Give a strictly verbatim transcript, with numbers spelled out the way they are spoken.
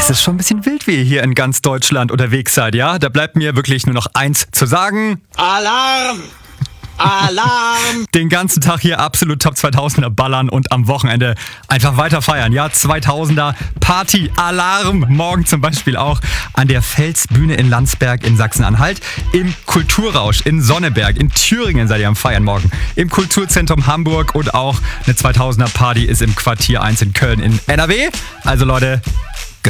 Es ist schon ein bisschen wild, wie ihr hier in ganz Deutschland unterwegs seid, ja? Da bleibt mir wirklich nur noch eins zu sagen. Alarm! Alarm! Den ganzen Tag hier absolut Top zweitausender ballern und am Wochenende einfach weiter feiern. Ja, zweitausender Party, Alarm. Morgen zum Beispiel auch an der Felsbühne in Landsberg in Sachsen-Anhalt. Im Kulturrausch in Sonneberg. In Thüringen seid ihr am Feiern morgen. Im Kulturzentrum Hamburg und auch eine zweitausender Party ist im Quartier eins in Köln in N R W. Also Leute,